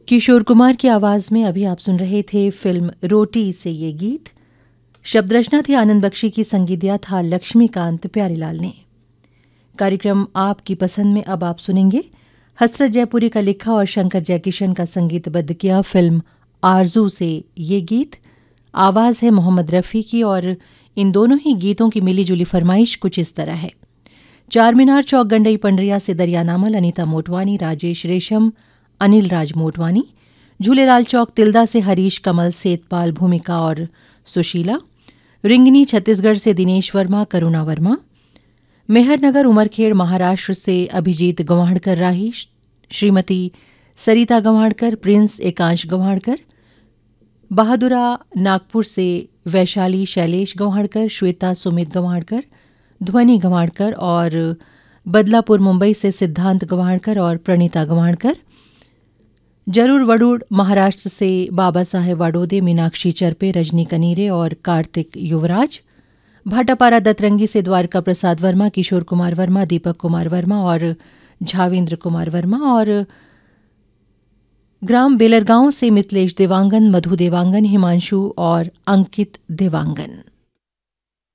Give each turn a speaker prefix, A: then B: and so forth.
A: किशोर कुमार की आवाज में अभी आप सुन रहे थे फिल्म रोटी से ये गीत। शब्द रचना थी आनंद बख्शी की, संगीत दिया था लक्ष्मीकांत प्यारीलाल ने। कार्यक्रम आपकी पसंद में अब आप सुनेंगे हसरत जयपुरी का लिखा और शंकर जयकिशन का संगीतबद्ध किया फिल्म आरजू से ये गीत। आवाज है मोहम्मद रफ़ी की और इन दोनों ही गीतों की मिली-जुली फरमाइश कुछ इस तरह है। चार मीनार चौक गंडई पंडरिया से दरिया नामल अनीता मोटवानी, राजेश रेशम, अनिल राज मोटवानी, झूलेलाल चौक तिल्दा से हरीश कमल, सेतपाल, भूमिका और सुशीला, रिंगनी छत्तीसगढ़ से दिनेश वर्मा, करुणा वर्मा, मेहरनगर उमरखेड़ महाराष्ट्र से अभिजीत गंवाड़कर राही, श्रीमती सरिता गंवाड़कर, प्रिंस एकांश गंवाड़कर, बहादुरा नागपुर से वैशाली शैलेश गंवाड़कर, श्वेता सुमित गंवाड़कर, ध्वनि गंवाड़कर और बदलापुर मुंबई से सिद्धांत गंवाड़कर और प्रणीता गंवाड़कर, जरूर वडूड़ महाराष्ट्र से बाबा साहेब वाडोदे, मीनाक्षी चरपे, रजनी कनीरे और कार्तिक युवराज, भाटापारा दतरंगी से द्वारका प्रसाद वर्मा, किशोर कुमार वर्मा, दीपक कुमार वर्मा और झावेंद्र कुमार वर्मा, और ग्राम बेलरगांव से मिथिलेश देवांगन, मधु देवांगन, हिमांशु और अंकित देवांगन।